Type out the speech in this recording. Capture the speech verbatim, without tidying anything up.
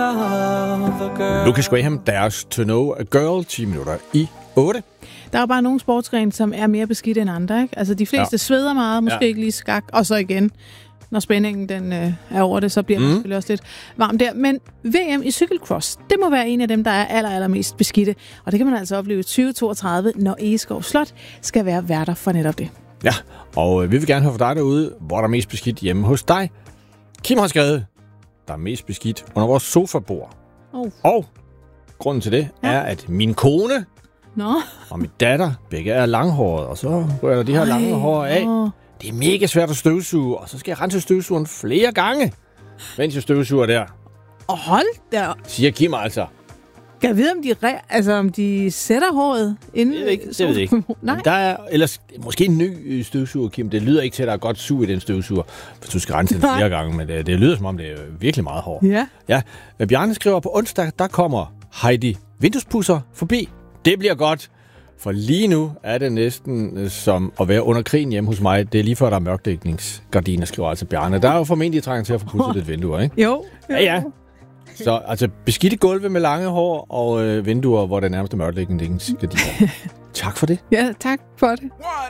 other girl. Lucas Graham, Dares to Know a Girl, ti minutter i otte. Der er jo bare nogle sportsgrene, som er mere beskidte end andre, ikke? Altså, de fleste Ja. sveder meget, måske Ja. ikke lige skak, og så igen, når spændingen den, øh, er over det, så bliver det Mm. selvfølgelig også lidt varmt der. Men V M i cykelcross, det må være en af dem, der er aller, allermest beskidte. Og det kan man altså opleve i tyve toogtredive, når Egeskov Slot skal være værter for netop det. Ja, og øh, vi vil gerne høre fra dig derude, hvor der er mest beskidt hjemme hos dig. Kim har skrevet, der er mest beskidt under vores sofabord. Oh. Og grunden til det Ja. er, at min kone Nå. og min datter begge er langhåret, og så rører de her lange hår af. Åh. Det er mega svært at støvsuge, og så skal jeg rense støvsugeren flere gange, mens jeg støvsuger der, Og hold da. siger Kim altså. Kan jeg vide, om de, re- altså, om de sætter håret inden? Det ved jeg ikke. Det ved jeg ikke. Nej. Men der er ellers måske en ny øh, støvsuger, Kim. Det lyder ikke til, at der er godt sug i den støvsuger, hvis du skal rense den Nej. flere gange, men det, det lyder som om, det er virkelig meget hårdt. Ja. Ja, men Bjarne skriver, på onsdag, der kommer Heidi vinduespusser forbi. Det bliver godt, for lige nu er det næsten øh, som at være under krigen hjemme hos mig. Det er lige før, der er mørkdækningsgardiner, skriver altså Bjarne. Der er jo formentlig trængt til at få pudset lidt vinduer, ikke? Jo. Ja, ja. Så altså beskidte gulve med lange hår og øh, vinduer, hvor det er nærmeste mørkdækningsgardiner. Tak for det. Ja, tak for det.